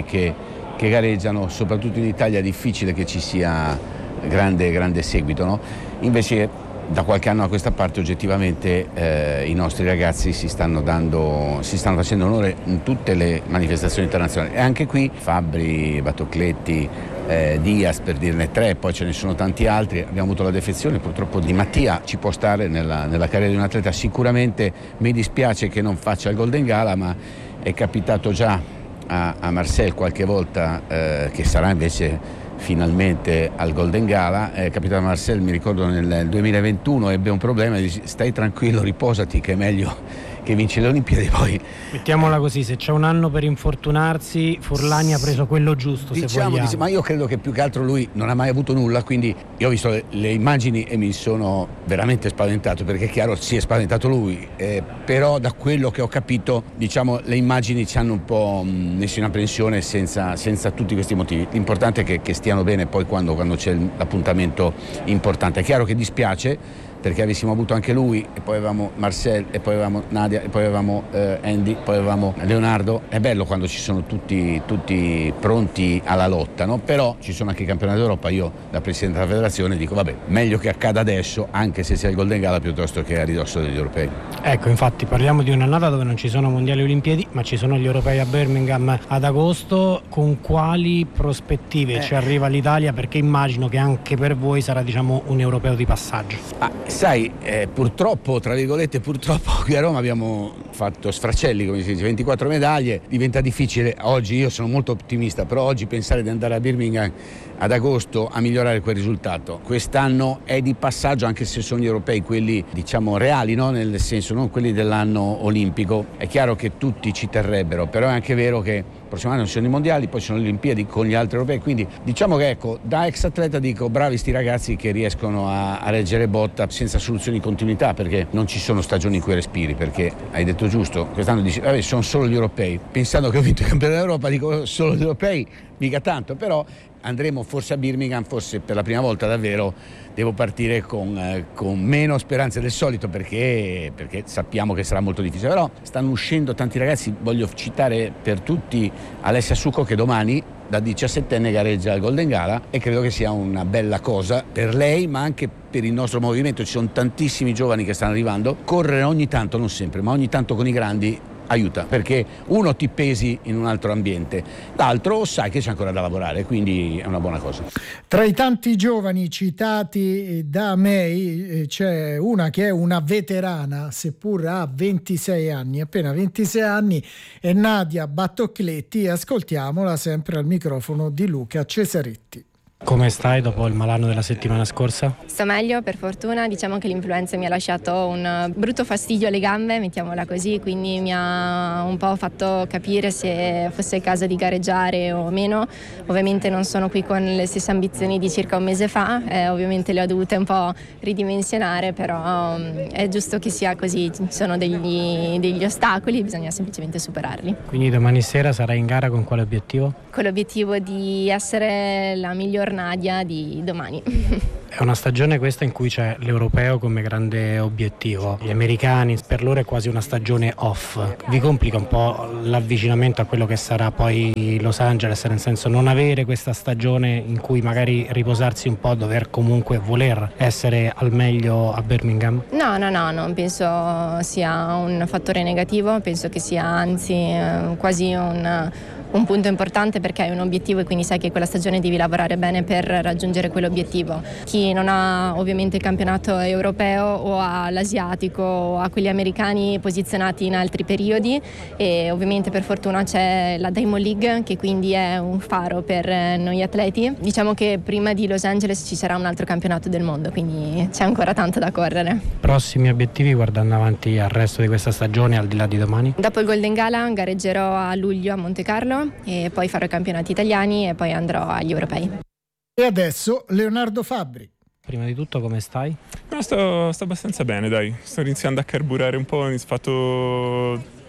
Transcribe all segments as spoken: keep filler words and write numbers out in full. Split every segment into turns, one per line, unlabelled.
che, che gareggiano, soprattutto in Italia è difficile che ci sia grande, grande seguito, no? Invece da qualche anno a questa parte oggettivamente eh, i nostri ragazzi si stanno dando, si stanno facendo onore in tutte le manifestazioni internazionali, e anche qui Fabbri, Battocletti, eh, Diaz, per dirne tre, poi ce ne sono tanti altri. Abbiamo avuto la defezione purtroppo di Mattia, ci può stare nella, nella carriera di un atleta. Sicuramente mi dispiace che non faccia il Golden Gala, ma è capitato già a, a Marcel qualche volta, eh, che sarà invece finalmente al Golden Gala. Eh, capitano Marcel, mi ricordo nel duemilaventuno ebbe un problema e dice: stai tranquillo, riposati, che è meglio che vinci le Olimpiadi. Poi
mettiamola così, se c'è un anno per infortunarsi, Furlani ha preso quello giusto,
diciamo,
se vogliamo.
dice, ma io credo che più che altro lui non ha mai avuto nulla, quindi io ho visto le, le immagini e mi sono veramente spaventato, perché è chiaro, si è spaventato lui, eh, però da quello che ho capito, diciamo, le immagini ci hanno un po' mh, messo in apprensione senza, senza tutti questi motivi. L'importante è che, che stiano bene poi quando, quando c'è l'appuntamento importante. È chiaro che dispiace, perché avessimo avuto anche lui, e poi avevamo Marcel, e poi avevamo Nadia, e poi avevamo eh, Andy, poi avevamo Leonardo. È bello quando ci sono tutti, tutti pronti alla lotta, no? Però ci sono anche i campionati d'Europa. Io, da presidente della federazione, dico vabbè, meglio che accada adesso, anche se sia il Golden Gala, piuttosto che a ridosso degli europei.
Ecco, infatti parliamo di un'annata dove non ci sono mondiali e olimpiadi, ma ci sono gli europei a Birmingham ad agosto. Con quali prospettive eh. ci arriva l'Italia? Perché immagino che anche per voi sarà, diciamo, un europeo di passaggio.
Ah, sai, eh, purtroppo, tra virgolette, purtroppo qui a Roma abbiamo fatto sfracelli, come si dice, ventiquattro medaglie, diventa difficile. Oggi io sono molto ottimista, però oggi pensare di andare a Birmingham ad agosto a migliorare quel risultato. Quest'anno è di passaggio, anche se sono gli europei quelli, diciamo, reali, no? Nel senso, non quelli dell'anno olimpico. È chiaro che tutti ci terrebbero, però è anche vero che il prossimo anno ci sono i mondiali, poi ci sono le Olimpiadi con gli altri europei, quindi diciamo che, ecco, da ex atleta dico bravi sti ragazzi che riescono a, a reggere botta senza soluzioni di continuità, perché non ci sono stagioni in cui respiri, perché hai detto giusto, quest'anno dici vabbè, sono solo gli europei, pensando che ho vinto il campionato d'Europa dico solo gli europei, mica tanto, però andremo forse a Birmingham, forse per la prima volta davvero devo partire con, eh, con meno speranze del solito, perché, perché sappiamo che sarà molto difficile. Però stanno uscendo tanti ragazzi, voglio citare per tutti Alessia Succo, che domani da diciassettenne gareggia al Golden Gala, e credo che sia una bella cosa per lei, ma anche per il nostro movimento. Ci sono tantissimi giovani che stanno arrivando. Correre ogni tanto, non sempre, ma ogni tanto con i grandi aiuta, perché uno ti pesi in un altro ambiente, l'altro sai che c'è ancora da lavorare, quindi è una buona cosa.
Tra i tanti giovani citati da May c'è una che è una veterana, seppur ha ventisei anni, appena ventisei anni, è Nadia Battocletti. Ascoltiamola sempre al microfono di Luca Cesaretti.
Come stai dopo il malanno della settimana scorsa?
Sto meglio, per fortuna. Diciamo che l'influenza mi ha lasciato un brutto fastidio alle gambe, mettiamola così, quindi mi ha un po' fatto capire se fosse il caso di gareggiare o meno. Ovviamente non sono qui con le stesse ambizioni di circa un mese fa, eh, ovviamente le ho dovute un po' ridimensionare, però um, è giusto che sia così, ci sono degli, degli ostacoli, bisogna semplicemente superarli.
Quindi domani sera sarai in gara con quale obiettivo?
Con l'obiettivo di essere la miglior Nadia di domani.
È una stagione questa in cui c'è l'europeo come grande obiettivo. Gli americani, per loro è quasi una stagione off. Vi complica un po' l'avvicinamento a quello che sarà poi Los Angeles, nel senso non avere questa stagione in cui magari riposarsi un po', dover comunque voler essere al meglio a Birmingham?
No, no, no, non penso sia un fattore negativo, penso che sia anzi eh, quasi un... un punto importante, perché hai un obiettivo e quindi sai che quella stagione devi lavorare bene per raggiungere quell'obiettivo. Chi non ha ovviamente il campionato europeo o ha l'asiatico o ha quelli americani posizionati in altri periodi, e ovviamente per fortuna c'è la Diamond League, che quindi è un faro per noi atleti. Diciamo che prima di Los Angeles ci sarà un altro campionato del mondo, quindi c'è ancora tanto da correre.
Prossimi obiettivi guardando avanti al resto di questa stagione, al di là di domani?
Dopo il Golden Gala gareggerò a luglio a Monte Carlo, e poi farò i campionati italiani e poi andrò agli europei.
E adesso Leonardo Fabbri.
Prima di tutto, come stai?
No, sto, sto abbastanza bene, dai. Sto iniziando a carburare un po', ho fatto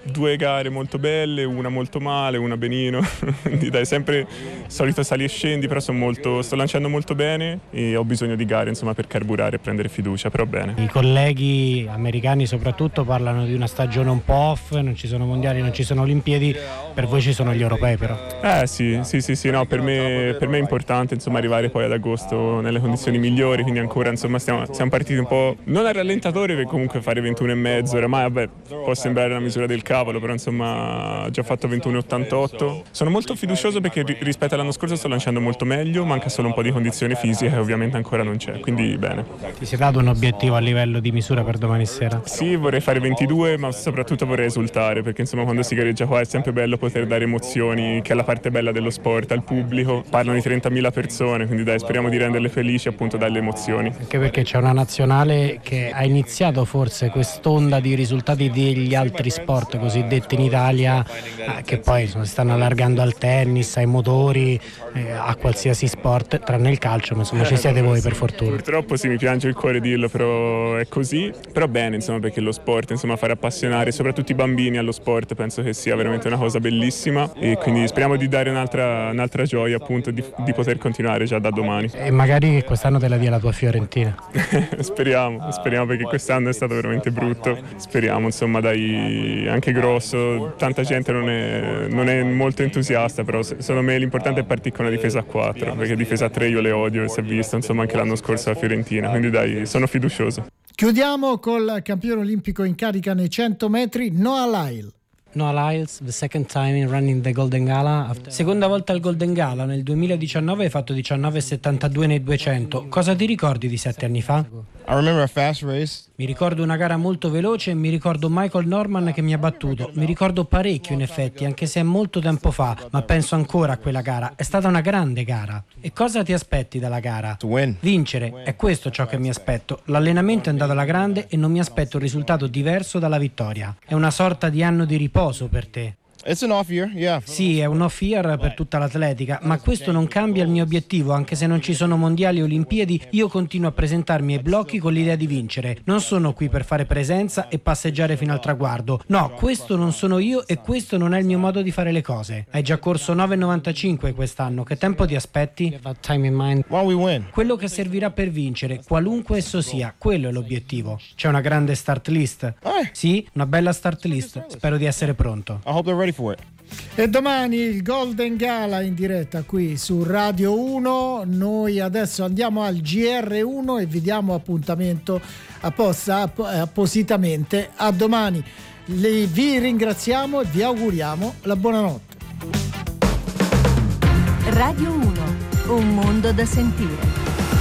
due gare molto belle, una molto male, una benino. Quindi dai, sempre solito sali e scendi, però sono molto, sto lanciando molto bene e ho bisogno di gare, insomma, per carburare e prendere fiducia, però bene.
I colleghi americani soprattutto parlano di una stagione un po' off, non ci sono mondiali, non ci sono Olimpiadi, per voi ci sono gli europei però.
Eh sì, sì, sì, sì, no, per me, per me è importante, insomma, arrivare poi ad agosto nelle condizioni migliori, quindi ancora, insomma, stiamo, siamo partiti un po', non al rallentatore, perché comunque fare ventuno e mezzo, oramai, vabbè, può sembrare una misura del cavolo, però insomma ho già fatto ventuno e ottantotto. Sono molto fiducioso perché ri- rispetto all'anno scorso sto lanciando molto meglio, manca solo un po' di condizione fisica che ovviamente ancora non c'è, quindi bene.
Ti sei dato un obiettivo a livello di misura per domani sera?
Sì, vorrei fare ventidue, ma soprattutto vorrei esultare, perché insomma quando si gareggia qua è sempre bello poter dare emozioni, che è la parte bella dello sport, al pubblico. Parlano di trentamila persone, quindi dai, speriamo di renderle felici appunto dalle emozioni.
Anche perché c'è una nazionale che ha iniziato forse quest'onda di risultati degli altri sport cosiddetti in Italia, eh, che poi insomma, si stanno allargando al tennis, ai motori, eh, a qualsiasi sport, tranne il calcio, ma insomma ci siete voi per fortuna.
Purtroppo sì, mi piange il cuore dirlo, però è così. Però bene, insomma, perché lo sport, insomma, fare appassionare soprattutto i bambini allo sport penso che sia veramente una cosa bellissima, e quindi speriamo di dare un'altra, un'altra gioia appunto di, di poter continuare già da domani.
E magari che quest'anno te la dia la tua Fiorentina.
Speriamo, speriamo, perché quest'anno è stato veramente brutto. Speriamo, insomma, dai, anche grosso, tanta gente non è, non è molto entusiasta, però secondo me l'importante è partire con una difesa a quattro, perché difesa a tre io le odio e si è visto, insomma, anche l'anno scorso la Fiorentina, quindi dai, sono fiducioso.
Chiudiamo col campione olimpico in carica nei cento metri, Noah Lyle.
Noah Lyles, the second time in running the Golden Gala. Seconda volta al Golden Gala, nel duemiladiciannove hai fatto diciannove virgola settantadue nei duecento. Cosa ti ricordi di sette anni fa?
I remember a fast race.
Mi ricordo una gara molto veloce e mi ricordo Michael Norman che mi ha battuto. Mi ricordo parecchio in effetti, anche se è molto tempo fa, ma penso ancora a quella gara. È stata una grande gara. E cosa ti aspetti dalla gara?
To win.
Vincere, è questo ciò che mi aspetto. L'allenamento è andato alla grande e non mi aspetto un risultato diverso dalla vittoria. È una sorta di anno di riposo per te.
It's an off year, yeah.
Sì, è un off year per tutta l'atletica, ma questo non cambia il mio obiettivo. Anche se non ci sono mondiali e olimpiadi, io continuo a presentarmi ai blocchi con l'idea di vincere. Non sono qui per fare presenza e passeggiare fino al traguardo. No, questo non sono io e questo non è il mio modo di fare le cose. Hai già corso nove virgola novantacinque quest'anno, che tempo ti aspetti?
Why we win?
Quello che servirà per vincere, qualunque esso sia, quello è l'obiettivo. C'è una grande start list?
Eh.
Sì, una bella start list. Spero di essere pronto.
I hope they're ready for it.
E domani il Golden Gala in diretta qui su Radio uno. Noi adesso andiamo al G R uno e vi diamo appuntamento apposta, app- appositamente a domani. Le, vi ringraziamo e vi auguriamo la buonanotte.
Radio uno, un mondo da sentire.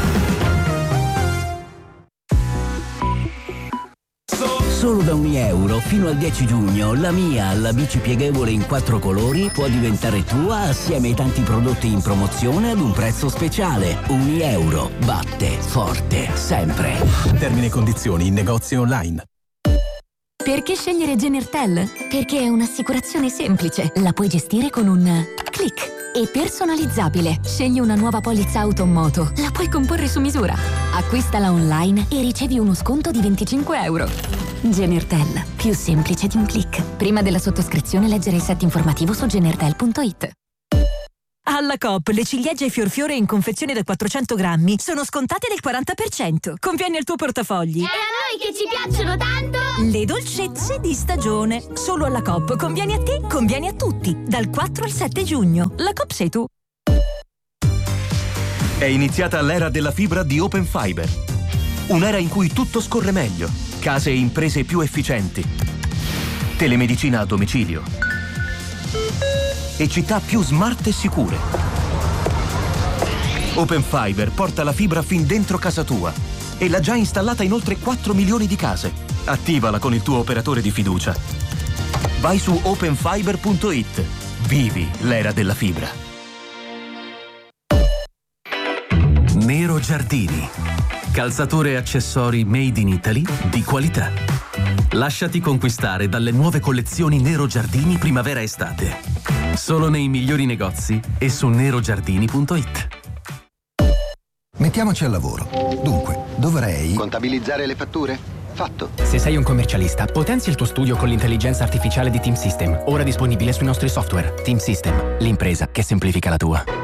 Solo da ogni euro fino al dieci giugno la Mia, la bici pieghevole in quattro colori, può diventare tua assieme ai tanti prodotti in promozione ad un prezzo speciale. Ogni euro batte forte sempre.
Termini e condizioni in negozi online.
Perché scegliere Genertel? Perché è un'assicurazione semplice, la puoi gestire con un click. E personalizzabile. Scegli una nuova polizza auto o moto, la puoi comporre su misura. Acquistala online e ricevi uno sconto di venticinque euro. Genertel, più semplice di un click. Prima della sottoscrizione leggere il set informativo su genertel punto it.
Alla Coop le ciliegie fiorfiore in confezione da quattrocento grammi sono scontate del quaranta per cento. Conviene al tuo portafogli.
E a noi che ci piacciono tanto!
Le dolcezze di stagione. Solo alla Coop. Conviene a te, conviene a tutti. Dal quattro al sette giugno. La Coop sei tu.
È iniziata l'era della fibra di Open Fiber. Un'era in cui tutto scorre meglio. Case e imprese più efficienti. Telemedicina a domicilio. E città più smart e sicure. Open Fiber porta la fibra fin dentro casa tua e l'ha già installata in oltre quattro milioni di case. Attivala con il tuo operatore di fiducia. Vai su open fiber punto it. Vivi l'era della fibra. Nero Giardini. Calzature e accessori made in Italy di qualità. Lasciati conquistare dalle nuove collezioni Nero Giardini primavera-estate. Solo nei migliori negozi e su nero giardini punto it.
Mettiamoci al lavoro. Dunque, dovrei...
contabilizzare le fatture?
Fatto.
Se sei un commercialista, potenzia il tuo studio con l'intelligenza artificiale di Team System, ora disponibile sui nostri software. Team System, l'impresa che semplifica la tua.